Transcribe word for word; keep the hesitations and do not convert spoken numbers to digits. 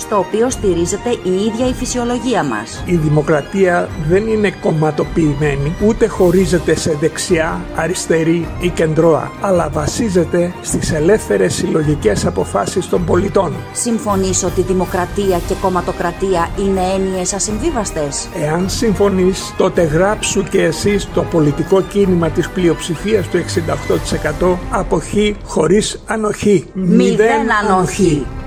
στο οποίο στηρίζεται η ίδια η φυσιολογία μας. Η δημοκρατία δεν είναι κομματοποιημένη, ούτε χωρίζεται σε δεξιά, αριστερή ή κεντρώα, αλλά βασίζεται στις ελεύθερες συλλογικές αποφάσεις των πολιτών. Συμφωνείς ότι δημοκρατία και κομματοκρατία είναι έννοιες ασυμβίβαστες? Εάν συμφωνείς, τότε γράψου και εσύ το πολιτικό κίνημα της πλειοψηφίας του εξήντα οκτώ τοις εκατό αποχή χωρίς ανοχή. Μηδέν ανοχή.